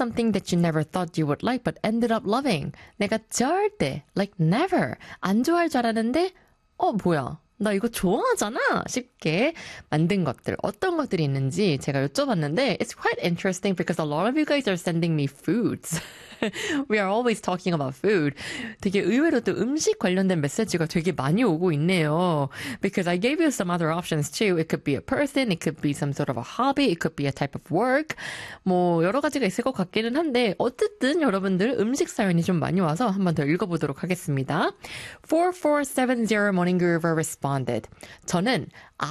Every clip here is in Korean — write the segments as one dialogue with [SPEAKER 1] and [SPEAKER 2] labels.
[SPEAKER 1] something that you never thought you would like but ended up loving. 내가 절대, like never, 안 좋아할 줄 알았는데 뭐야. 나 이거 좋아하잖아 싶게 만든 것들 어떤 것들이 있는지 제가 여쭤봤는데 It's quite interesting because a lot of you guys are sending me foods. We are always talking about food. 되게 의외로 또 음식 관련된 메시지가 되게 많이 오고 있네요. Because I gave you some other options too. It could be a person, it could be some sort of a hobby, it could be a type of work. 뭐 여러 가지가 있을 것 같기는 한데 어쨌든 여러분들 음식 사연이 좀 많이 와서 한번 더 읽어보도록 하겠습니다. 4470 Morning Groover responded. 저는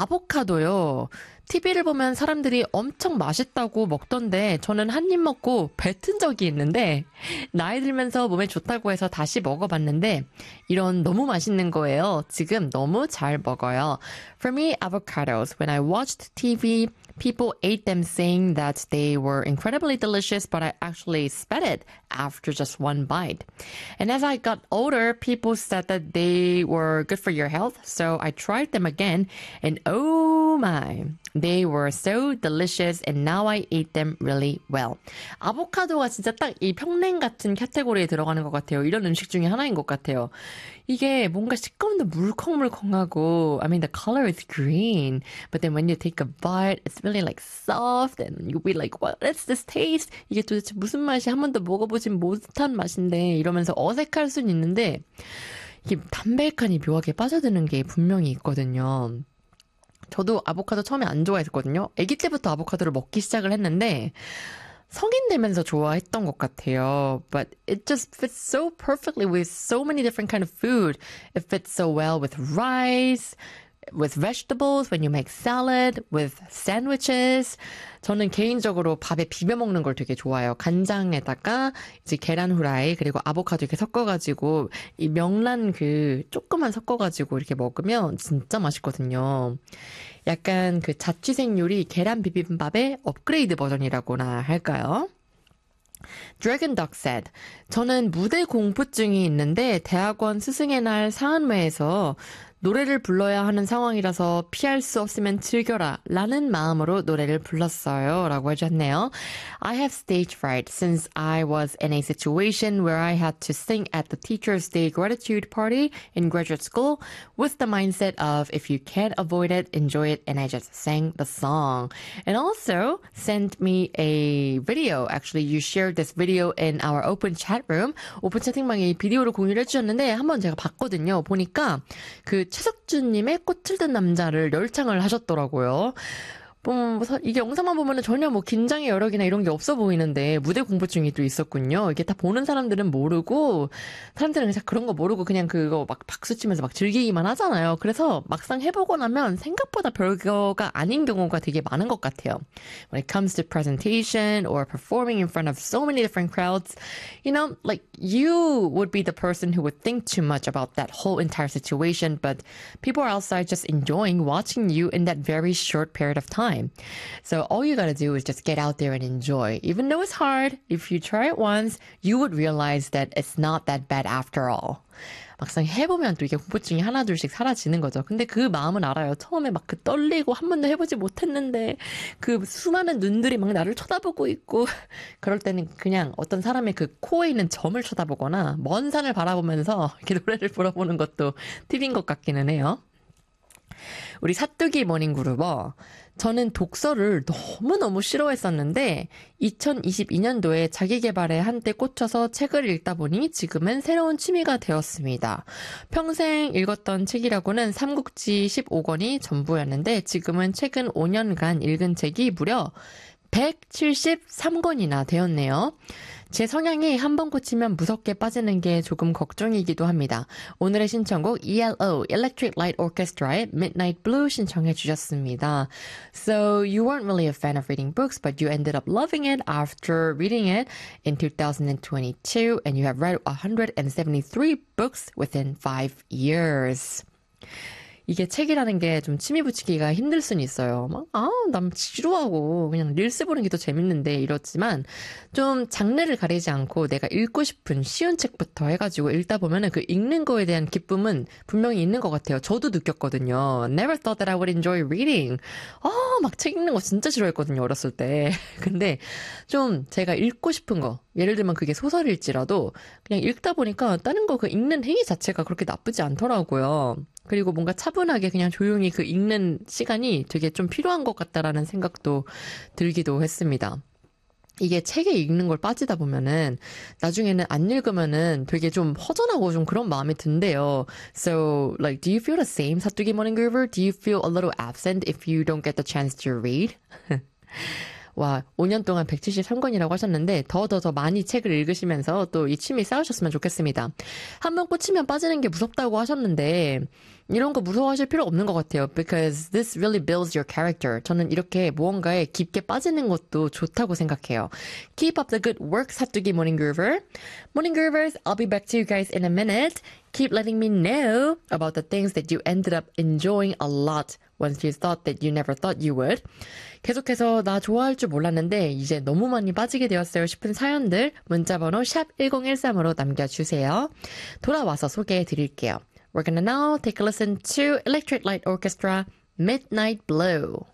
[SPEAKER 1] 아보카도요. TV를 보면 사람들이 엄청 맛있다고 먹던데 저는 한 입 먹고 뱉은 적이 있는데 나이 들면서 몸에 좋다고 해서 다시 먹어봤는데 이런 너무 맛있는 거예요. 지금 너무 잘 먹어요. For me, avocados. When I watched TV, people ate them saying that they were incredibly delicious, but I actually spat it after just one bite. And as I got older, people said that they were good for your health, so I tried them again, and oh my, they were so delicious, and now I eat them really well. 아보카도가 진짜 딱 이 평냉 같은 카테고리에 들어가는 것 같아요. 이런 음식 중에 하나인 것 같아요. 이게 뭔가 식감도 물컹물컹하고, I mean, the color is green, but then when you take a bite, it's really like soft, and you'll be like, what is this taste? 이게 도대체 무슨 맛이 한 번도 먹어보진 못한 맛인데, 이러면서 어색할 순 있는데, 이게 담백하니 묘하게 빠져드는 게 분명히 있거든요. 저도 아보카도 처음에 안 좋아했거든요. 아기 때부터 아보카도를 먹기 시작을 했는데, 성인 되면서 좋아했던 것 같아요. But it just fits so perfectly with so many different kind of food. It fits so well with rice, with vegetables, when you make salad, with sandwiches. 저는 개인적으로 밥에 비벼 먹는 걸 되게 좋아해요. 간장에다가 이제 계란 후라이 그리고 아보카도 이렇게 섞어가지고 이 명란 조금만 섞어가지고 이렇게 먹으면 진짜 맛있거든요. 약간 자취생 요리 계란 비빔밥의 업그레이드 버전이라고나 할까요? Dragon Duck said, 저는 무대 공포증이 있는데 대학원 스승의 날 사은회에서 노래를 불러야 하는 상황이라서 피할 수 없으면 즐겨라 라는 마음으로 노래를 불렀어요 라고 해주셨네요. I have stage fright since I was in a situation where I had to sing at the Teacher's Day gratitude party in graduate school with the mindset of if you can't avoid it, enjoy it, and I just sang the song. And also sent me a video. Actually, you shared this video in our open chat room. 오픈 채팅방에 비디오를 공유를 해주셨는데 한번 제가 봤거든요. 보니까 최석준님의 꽃을 든 남자를 열창을 하셨더라고요. 이게 영상만 보면은 전혀 긴장의 여력이나 이런 게 없어 보이는데 무대 공포증이 또 있었군요. 이게 다 보는 사람들은 모르고 사람들은 그냥 그런 거 모르고 그냥 그거 막 박수 치면서 막 즐기기만 하잖아요. 그래서 막상 해보고 나면 생각보다 별거가 아닌 경우가 되게 많은 것 같아요. When it comes to presentation or performing in front of so many different crowds, like you would be the person who would think too much about that whole entire situation, but people are outside just enjoying watching you in that very short period of time. So all you gotta do is just get out there and enjoy. Even though it's hard, if you try it once, you would realize that it's not that bad after all. 막상 해보면 또 이게 공포증이 하나둘씩 사라지는 거죠. 근데 그 마음은 알아요. 처음에 막 떨리고 한 번도 해보지 못했는데 수많은 눈들이 막 나를 쳐다보고 있고 그럴 때는 그냥 어떤 사람의 코에 있는 점을 쳐다보거나 먼 산을 바라보면서 이렇게 노래를 불러보는 것도 팁인 것 같기는 해요. 우리 사뚜기 모닝그루버, 저는 독서를 너무너무 싫어했었는데 2022년도에 자기계발에 한때 꽂혀서 책을 읽다 보니 지금은 새로운 취미가 되었습니다. 평생 읽었던 책이라고는 삼국지 15권이 전부였는데 지금은 최근 5년간 읽은 책이 무려 173권이나 되었네요. 제 성향이 한 번 꽂히면 무섭게 빠지는 게 조금 걱정이기도 합니다. 오늘의 신청곡 ELO, Electric Light Orchestra의 Midnight Blue 신청해 주셨습니다. So you weren't really a fan of reading books, but you ended up loving it after reading it in 2022, and you have read 173 books within 5 years. 이게 책이라는 게 좀 취미 붙이기가 힘들 수는 있어요. 막, 난 지루하고 그냥 릴스 보는 게 더 재밌는데 이렇지만 좀 장르를 가리지 않고 내가 읽고 싶은 쉬운 책부터 해가지고 읽다 보면은 그 읽는 거에 대한 기쁨은 분명히 있는 것 같아요. 저도 느꼈거든요. Never thought that I would enjoy reading. 막 책 읽는 거 진짜 싫어했거든요, 어렸을 때. 근데 좀 제가 읽고 싶은 거, 예를 들면 그게 소설일지라도 그냥 읽다 보니까 다른 거 그 읽는 행위 자체가 그렇게 나쁘지 않더라고요. 그리고 뭔가 차분하게 그냥 조용히 그 읽는 시간이 되게 좀 필요한 것 같다라는 생각도 들기도 했습니다. 이게 책에 읽는 걸 빠지다 보면은 나중에는 안 읽으면은 되게 좀 허전하고 좀 그런 마음이 든대요. So, like, do you feel the same, 사투기 morning groover? Do you feel a little absent if you don't get the chance to read? 와, 5년 동안 173권이라고 하셨는데 더 많이 책을 읽으시면서 또 이 취미 쌓으셨으면 좋겠습니다. 한번 꽂히면 빠지는 게 무섭다고 하셨는데 이런 거 무서워하실 필요 없는 것 같아요. Because this really builds your character. 저는 이렇게 무언가에 깊게 빠지는 것도 좋다고 생각해요. Keep up the good work, 사투기 Morning Groover. Morning Groovers, I'll be back to you guys in a minute. Keep letting me know about the things that you ended up enjoying a lot once you thought that you never thought you would. 계속해서 나 좋아할 줄 몰랐는데 이제 너무 많이 빠지게 되었어요 싶은 사연들 문자번호 샵 1013으로 남겨주세요. 돌아와서 소개해 드릴게요. We're gonna now take a listen to Electric Light Orchestra, Midnight Blue.